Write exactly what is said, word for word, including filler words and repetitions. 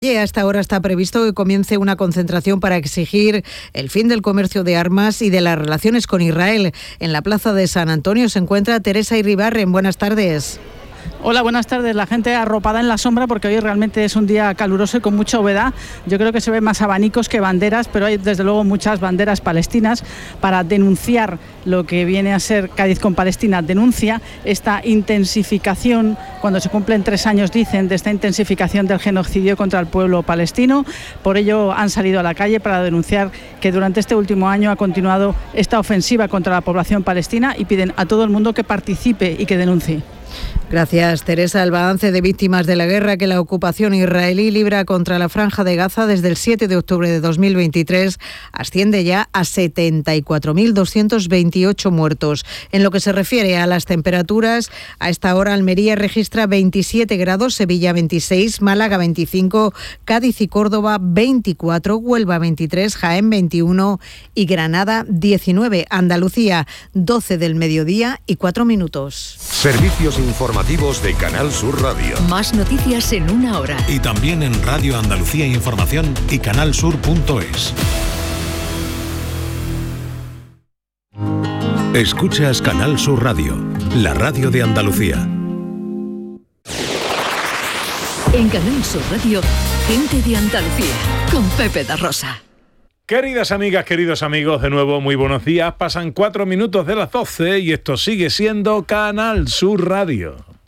Y hasta ahora está previsto que comience una concentración para exigir el fin del comercio de armas y de las relaciones con Israel. En la plaza de San Antonio se encuentra Teresa Iribarren. Buenas tardes. Hola, buenas tardes. La gente arropada en la sombra porque hoy realmente es un día caluroso y con mucha humedad. Yo creo que se ven más abanicos que banderas, pero hay desde luego muchas banderas palestinas para denunciar lo que viene a ser Cádiz con Palestina. Denuncia esta intensificación, cuando se cumplen tres años, dicen, de esta intensificación del genocidio contra el pueblo palestino. Por ello han salido a la calle para denunciar que durante este último año ha continuado esta ofensiva contra la población palestina y piden a todo el mundo que participe y que denuncie. Gracias, Teresa. El balance de víctimas de la guerra que la ocupación israelí libra contra la Franja de Gaza desde el siete de octubre de dos mil veintitrés asciende ya a setenta y cuatro mil doscientos veintiocho muertos. En lo que se refiere a las temperaturas, a esta hora Almería registra veintisiete grados, Sevilla veintiséis, Málaga veinticinco, Cádiz y Córdoba veinticuatro, Huelva veintitrés, Jaén veintiuno y Granada diecinueve. Andalucía doce del mediodía y cuatro minutos. Servicios informativos de Canal Sur Radio. Más noticias en una hora. Y también en Radio Andalucía Información y canalsur punto es. Escuchas Canal Sur Radio, la radio de Andalucía. En Canal Sur Radio, gente de Andalucía, con Pepe da Rosa. Queridas amigas, queridos amigos, de nuevo muy buenos días. Pasan cuatro minutos de las doce y esto sigue siendo Canal Sur Radio.